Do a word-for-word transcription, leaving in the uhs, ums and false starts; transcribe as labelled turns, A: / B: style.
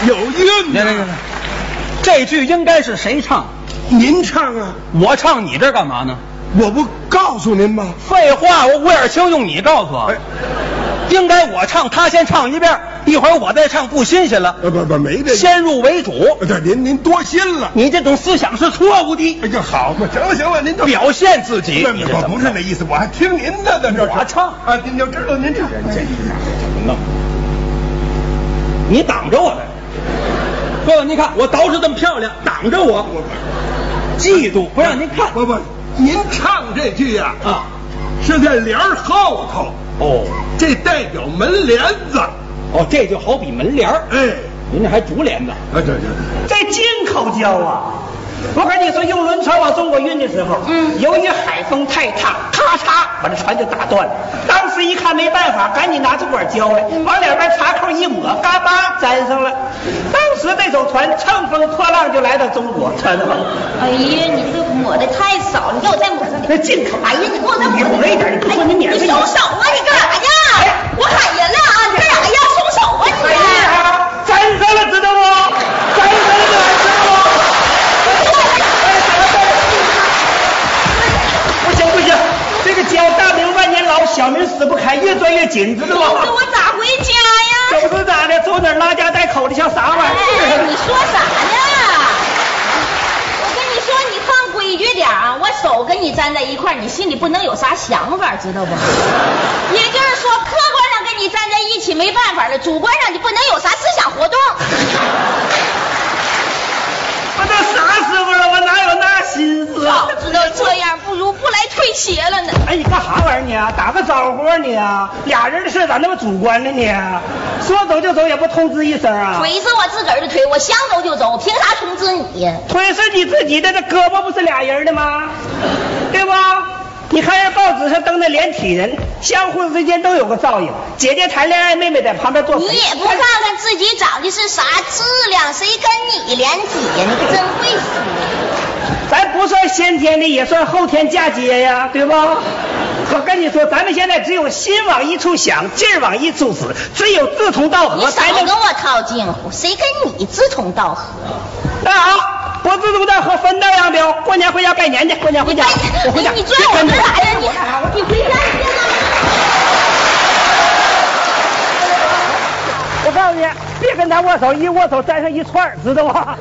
A: 有韵呢。
B: 这句应该是谁唱？
A: 您唱啊。
B: 我唱，你这干嘛呢？
A: 我不告诉您吗？
B: 废话，我吴尔清用你告诉我。哎，应该我唱，他先唱一遍，一会儿我再唱，不新鲜了。
A: 不不不，没这。
B: 先入为主。
A: 这您您多心了，
B: 你这种思想是错误的。
A: 哎呀，好嘛，行了行了，您就
B: 表现自己。
A: 不不不是那意思，我还听您的呢。这
B: 我唱
A: 啊，您就知道您唱。
B: 这怎么弄？你挡着我来。哥哥，您看我捯饬这么漂亮，挡着我，嫉妒不让您看。
A: 不不，您唱这句呀啊，是在帘儿后头
B: 哦，
A: 这代表门帘子
B: 哦，这就好比门帘儿。
A: 哎，
B: 您这还竹帘子
A: 啊？对对对，
C: 这进口胶啊！我跟你说，用轮船往中国运的时候，嗯，由于海风太大，咔嚓把这船就打断了。当时一看没办法，赶紧拿出管胶来，往两边插扣一抹，嘎巴粘上了。当时这艘船乘风破浪就来到中国，知道吗？
D: 哎呀，你这抹的太少，你给我再抹上点。
C: 这进口，
D: 哎呀，你给我再抹
C: 抹一点，你不说你免费。
D: 你松手啊！你干啥呀？我喊人了啊！你干啥呀？松手啊你！
C: 哎呀，粘上了，知道不？粘上了，知道不？不行不行，这个胶大名万年老，小名死不开，越钻越紧，知道吗？
D: 那我咋回家呀？
C: 走是咋的？走哪儿拉家带口的，像啥玩意儿？
D: 哎，你说啥呢？我跟你说，你放规矩点啊！我手跟你站在一块儿，你心里不能有啥想法，知道不？也就是说，客观上跟你站在一起没办法了，主观上你不能有啥思想活动。
C: 我都啥时候了，我哪有那心思？
D: 早知道这样，不如不来退鞋了呢。
C: 哎，你干啥玩意儿呢？打个招呼你啊！俩人的事咋那么主观呢你？说走就走也不通知一声啊？
D: 腿是我自个儿的腿，我想走就走，凭啥通知你呀？
C: 腿是你自己的，这胳膊不是俩人的吗？对吧？你看人报纸上登的连体人，相互之间都有个照应。姐姐谈恋爱，妹妹在旁边做陪。
D: 你也不看看自己长的是啥质量，谁跟你连体呀？你可真会说。
C: 咱不算先天的，也算后天嫁接呀，对吧？我跟你说，咱们现在只有心往一处想，劲儿往一处使，只有志同道合才能。
D: 你少跟我套近乎，谁跟你志同道合？
C: 那好，不志同道合，分道扬镳。过年回家拜年去，过年回家。我回家。
D: 你追我干啥呀？你你回家去了。
C: 我告诉你，别跟他握手，一握手沾上一串，知道吗？